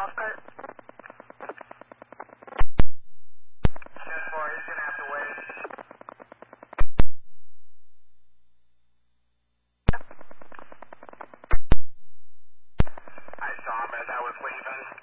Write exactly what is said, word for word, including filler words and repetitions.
golf cart. ten four, he's going to have to wait. I saw him as I was leaving.